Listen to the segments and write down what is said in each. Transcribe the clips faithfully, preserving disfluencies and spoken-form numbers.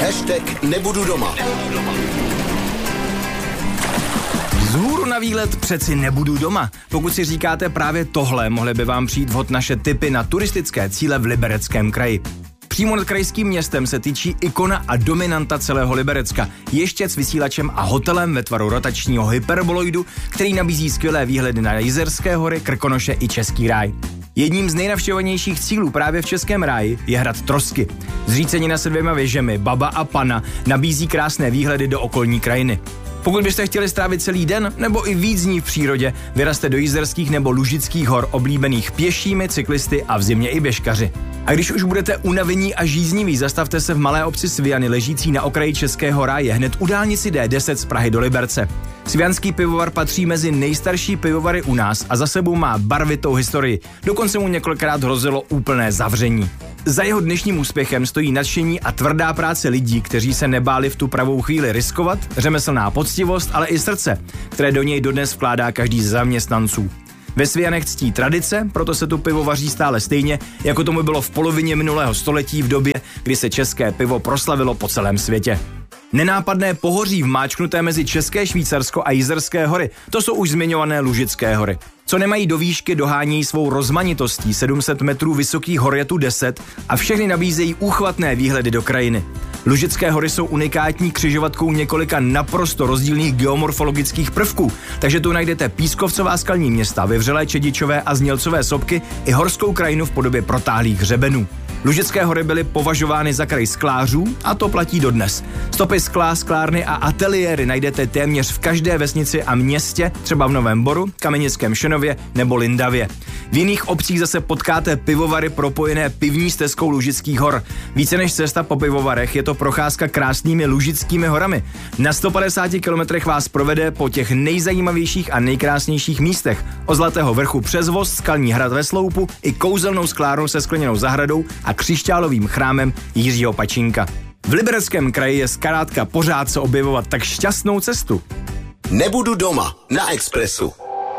Hashtag nebudu doma. Vzhůru na výlet přeci nebudu doma. Pokud si říkáte právě tohle, mohly by vám přijít vhod naše tipy na turistické cíle v Libereckém kraji. Přímo nad krajským městem se tyčí ikona a dominanta celého Liberecka. Ještěd s vysílačem a hotelem ve tvaru rotačního hyperboloidu, který nabízí skvělé výhledy na Jizerské hory, Krkonoše i Český ráj. Jedním z nejnavštěvovanějších cílů právě v Českém ráji je hrad Trosky. Zřícenina se dvěma věžemi, Baba a Pana, nabízí krásné výhledy do okolní krajiny. Pokud byste chtěli strávit celý den nebo i víc dní v přírodě, vyrazte do Jizerských nebo Lužických hor oblíbených pěšími, cyklisty a v zimě i běžkaři. A když už budete unavení a žízniví, zastavte se v malé obci Sviany, ležící na okraji Českého ráje, hned u dálnici D deset z Prahy do Liberce. Svianský pivovar patří mezi nejstarší pivovary u nás a za sebou má barvitou historii. Dokonce mu několikrát hrozilo úplné zavření. Za jeho dnešním úspěchem stojí nadšení a tvrdá práce lidí, kteří se nebáli v tu pravou chvíli riskovat, řemeslná poctivost, ale i srdce, které do něj dodnes vkládá každý z zaměstnanců. Ve Svianech ctí tradice, proto se tu pivo vaří stále stejně, jako tomu bylo v polovině minulého století v době, kdy se české pivo proslavilo po celém světě. Nenápadné pohoří vmáčknuté mezi České Švýcarsko a Jizerské hory, to jsou už zmiňované Lužické hory. Co nemají do výšky, dohánějí svou rozmanitostí, sedm set metrů vysokých hor je tu deset a všechny nabízejí úchvatné výhledy do krajiny. Lužické hory jsou unikátní křižovatkou několika naprosto rozdílných geomorfologických prvků, takže tu najdete pískovcová skalní města, vyvřelé čedičové a znělcové sopky i horskou krajinu v podobě protáhlých hřebenů. Lužické hory byly považovány za kraj sklářů a to platí dodnes. Stopy skla, sklárny a ateliéry najdete téměř v každé vesnici a městě, třeba v Novém Boru, Kamenickém Šenově nebo Lindavě. V jiných obcích zase potkáte pivovary propojené pivní stezkou Lužických hor. Více než cesta po pivovarech je to procházka krásnými Lužickými horami. Na sto padesáti kilometrech vás provede po těch nejzajímavějších a nejkrásnějších místech. Od Zlatého vrchu přes Voz, Skalní hrad ve Sloupu i kouzelnou sklárnou se skleněnou zahradou a křišťálovým chrámem Jiřího Pačínka. V Libereckém kraji je zkrátka pořád se objevovat tak šťastnou cestu. Nebudu doma na Expressu.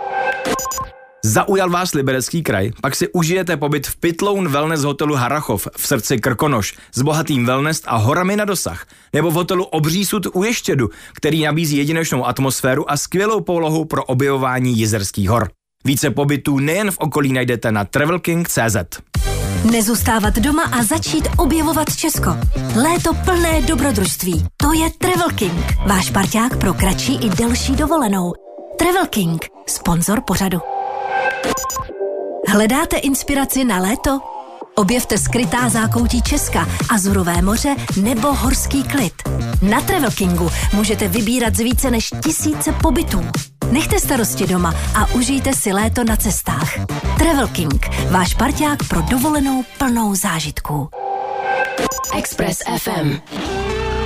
Zaujal vás Liberecký kraj? Pak si užijete pobyt v Pitloun Wellness hotelu Harrachov v srdci Krkonoš s bohatým wellness a horami na dosah. Nebo v hotelu Obří sud u Ještědu, který nabízí jedinečnou atmosféru a skvělou polohu pro objevování Jizerských hor. Více pobytů nejen v okolí najdete na travelking tečka cé zet. Nezůstávat doma a začít objevovat Česko. Léto plné dobrodružství. To je Travel King, váš parťák pro kratší i delší dovolenou. Travel King, sponzor pořadu. Hledáte inspiraci na léto? Objevte skrytá zákoutí Česka, Azurové moře nebo horský klid. Na Travel Kingu můžete vybírat z více než tisíce pobytů. Nechte starosti doma a užijte si léto na cestách. Travel King, váš parťák pro dovolenou plnou zážitků. Express ef em.